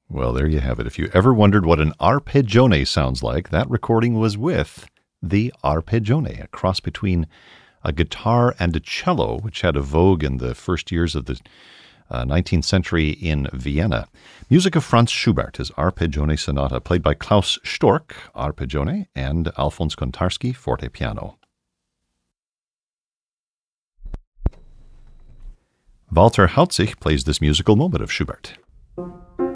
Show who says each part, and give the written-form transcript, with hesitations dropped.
Speaker 1: Well, there you have it. If you ever wondered what an arpeggione sounds like, that recording was with the arpeggione, a cross between a guitar and a cello, which had a vogue in the first years of the 19th century in Vienna. Music of Franz Schubert, his Arpeggione Sonata, played by Klaus Storck, arpeggione, and Alphonse Kontarski, forte piano. Walter Hautzig plays this musical moment of Schubert.